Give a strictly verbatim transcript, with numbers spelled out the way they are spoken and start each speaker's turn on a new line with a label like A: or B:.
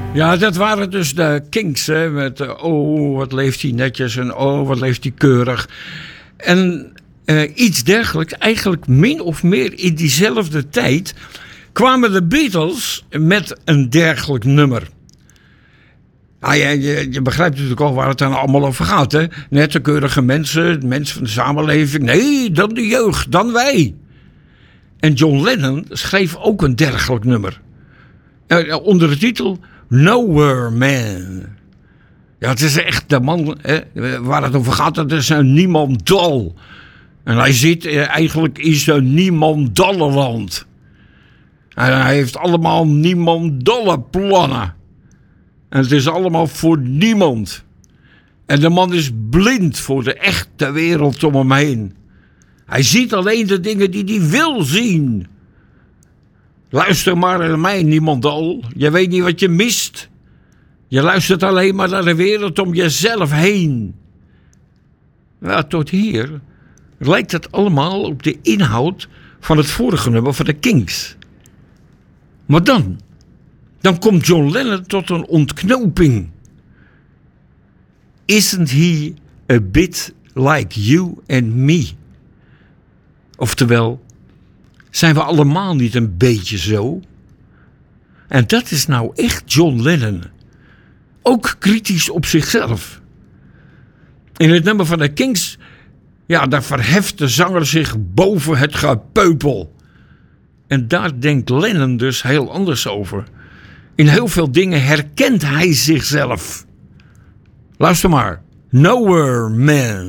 A: Ja, dat waren dus de Kinks, hè, met uh, oh, wat leeft hij netjes en oh, wat leeft hij keurig. En uh, iets dergelijks, eigenlijk min of meer in diezelfde tijd, kwamen de Beatles met een dergelijk nummer. Nou, je, je, je begrijpt natuurlijk al waar het dan allemaal over gaat, hè. Nette, keurige mensen, mensen van de samenleving. Nee, dan de jeugd, dan wij. En John Lennon schreef ook een dergelijk nummer. Uh, onder de titel Nowhere Man. Ja, het is echt de man, hè, waar het over gaat. Dat is een niemandal. En hij zit eh, eigenlijk in zijn niemandallenland. En hij heeft allemaal niemandallen plannen. En het is allemaal voor niemand. En de man is blind voor de echte wereld om hem heen. Hij ziet alleen de dingen die hij wil zien. Luister maar naar mij, niemandal. Je weet niet wat je mist. Je luistert alleen maar naar de wereld om jezelf heen. Nou, tot hier lijkt het allemaal op de inhoud van het vorige nummer van de Kinks. Maar dan, dan komt John Lennon tot een ontknoping. Isn't he a bit like you and me? Oftewel, zijn we allemaal niet een beetje zo? En dat is nou echt John Lennon. Ook kritisch op zichzelf. In het nummer van de Kinks, ja, daar verheft de zanger zich boven het gepeupel. En daar denkt Lennon dus heel anders over. In heel veel dingen herkent hij zichzelf. Luister maar. Nowhere Man.